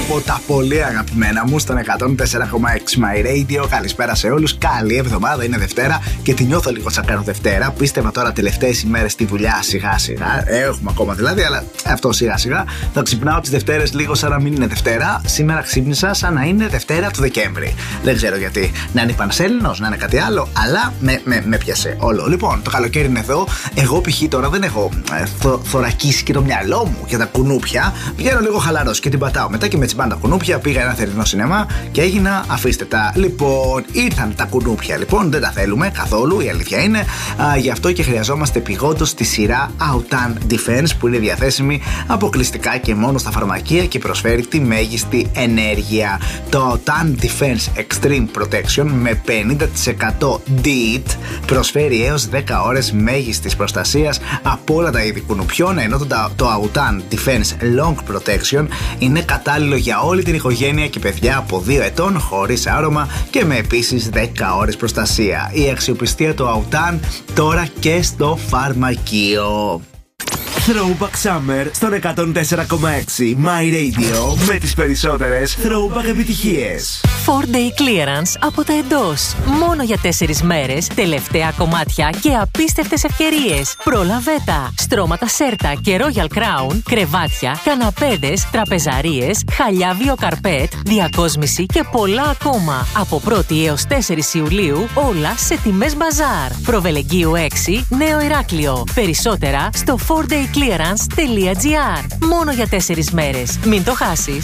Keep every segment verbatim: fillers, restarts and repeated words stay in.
από τα πολύ αγαπημένα μου στον εκατόν τέσσερα κόμμα έξι My Radio. Καλησπέρα σε όλους. Καλή εβδομάδα, είναι Δευτέρα και τη νιώθω λίγο σαν κάνω Δευτέρα. Πίστευα τώρα τελευταίες ημέρες στη δουλειά σιγά σιγά. Έχουμε ακόμα δηλαδή, αλλά αυτό σιγά σιγά. Θα ξυπνάω τις Δευτέρες λίγο σαν να μην είναι Δευτέρα. Σήμερα ξύπνησα σαν να είναι Δευτέρα του Δεκέμβρη. Δεν ξέρω γιατί. Να είναι Πανσέλινος, να είναι κάτι άλλο, αλλά με, με, με πιασε όλο. Λοιπόν, το καλοκαίρι είναι εδώ. Εγώ π.χ. τώρα δεν έχω ε, θω, θωρακίσει και το μυαλό μου για τα κουνούπια. Πηγαίνω λίγο χαλαρός και την πατάω. Μετά και με τσιμπάνε τα κουνούπια, πήγα ένα θερινό σινεμά και έγινα αφήστε τα. Λοιπόν, ήρθαν τα κουνούπια. Λοιπόν, δεν τα θέλουμε καθόλου, η αλήθεια είναι. Α, γι' αυτό και χρειαζόμαστε επειγόντως τη σειρά Autan Defense που είναι διαθέσιμη αποκλειστικά και μόνο στα φαρμακεία και προσφέρει τη μέγιστη ενέργεια. Το Autan Defense Extreme Protection με πενήντα τοις εκατό ντι άι τι προσφέρει έως δέκα ώρες μέγιστης προστασίας από όλα τα είδη κουνουπιών, ενώ το, το Autan Defense Long Protection είναι κατάλληλο για όλη την οικογένεια και παιδιά από δύο ετών χωρίς άρωμα και με επίσης δέκα ώρες προστασία. Η αξιοπιστία του Autan τώρα και στο φαρμακείο. Throwback Summer στον εκατόν τέσσερα κόμμα έξι My Radio με τις περισσότερες throwback επιτυχίες. φορ day clearance από τα εντός. Μόνο για τέσσερις μέρες, τελευταία κομμάτια και απίστευτες ευκαιρίες. Πρόλαβε τα! Στρώματα Σέρτα και Royal Crown, κρεβάτια, καναπέδες, τραπεζαρίες, χαλιά βιοκαρπέτ, διακόσμηση και πολλά ακόμα. Από πρώτη έως τέσσερις Ιουλίου, όλα σε τιμές μπαζάρ. Προβελεγγύου έξι, Νέο Ηράκλειο. Περισσότερα στο φορ day clearance τελεία τζι άρ. Μόνο για τέσσερις μέρες. Μην το χάσεις.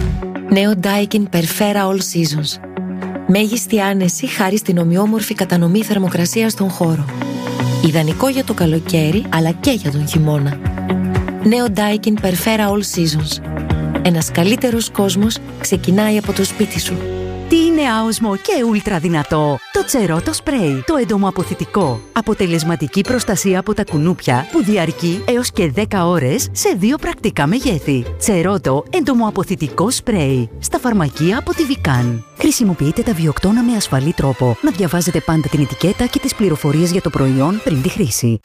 Νέο Daikin Perfera All Seasons. Μέγιστη άνεση χάρη στην ομοιόμορφη κατανομή θερμοκρασίας στον χώρο. Ιδανικό για το καλοκαίρι αλλά και για τον χειμώνα. Νέο Daikin Perfera All Seasons. Ένας καλύτερος κόσμος ξεκινάει από το σπίτι σου. Τι είναι άοσμο και ούλτρα δυνατό? Το Τσερότο Spray, το εντομοαποθητικό. Αποτελεσματική προστασία από τα κουνούπια που διαρκεί έως και δέκα ώρες σε δύο πρακτικά μεγέθη. Τσερότο εντομοαποθητικό σπρέι. Στα φαρμακεία από τη Vican. Χρησιμοποιείτε τα βιοκτώνα με ασφαλή τρόπο. Να διαβάζετε πάντα την ετικέτα και τις πληροφορίες για το προϊόν πριν τη χρήση.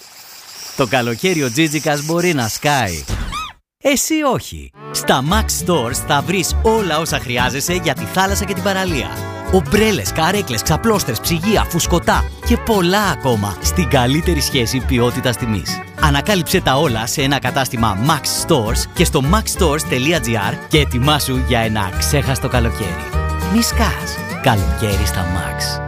Το καλοκαίρι ο Τζίτζικας μπορεί να σκάει. Εσύ όχι. Στα Max Stores θα βρεις όλα όσα χρειάζεσαι για τη θάλασσα και την παραλία. Ομπρέλες, καρέκλες, ξαπλώστρες, ψυγεία, φουσκωτά και πολλά ακόμα στην καλύτερη σχέση ποιότητας τιμής. Ανακάλυψε τα όλα σε ένα κατάστημα Max Stores και στο max stores τελεία τζι άρ και ετοιμάσου για ένα ξέχαστο καλοκαίρι. Μη σκάς. Καλοκαίρι στα Max.